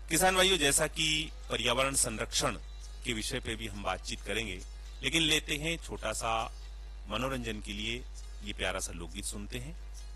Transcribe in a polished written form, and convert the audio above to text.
किसान भाइयों, जैसा कि पर्यावरण संरक्षण के विषय पे भी हम बातचीत करेंगे, लेकिन लेते हैं छोटा सा मनोरंजन के लिए ये प्यारा सा लोकगीत सुनते हैं।